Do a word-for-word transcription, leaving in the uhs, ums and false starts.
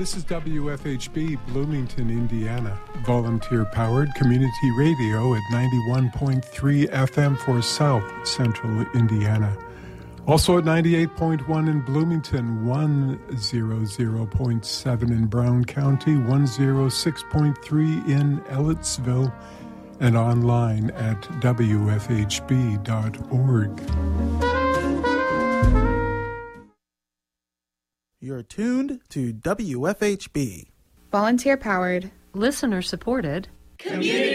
This is W F H B, Bloomington, Indiana. Volunteer-powered community radio at ninety-one point three F M for South Central Indiana. Also at ninety-eight point one in Bloomington, one hundred point seven in Brown County, one oh six point three in Ellettsville, and online at W F H B dot org. You're tuned to W F H B. Volunteer-powered. Listener-supported. Community